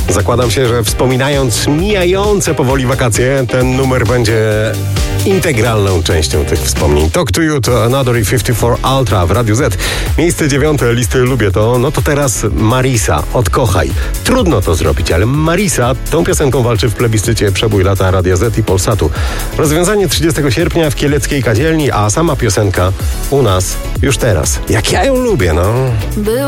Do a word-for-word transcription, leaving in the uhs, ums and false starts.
Zakładam się, że wspominając mijające powoli wakacje, ten numer będzie integralną częścią tych wspomnień. Talk to You to Another pięćdziesiąt cztery Ultra w Radiu Z. Miejsce dziewiąte listy Lubię to. No to teraz Marisa, Odkochaj. Trudno to zrobić, ale Marisa tą piosenką walczy w plebiscycie Przebój lata Radia Z i Polsatu. Rozwiązanie trzydziestego sierpnia w Kieleckiej Kadzielni, a sama piosenka u nas już teraz. Jak ja ją lubię, no. Był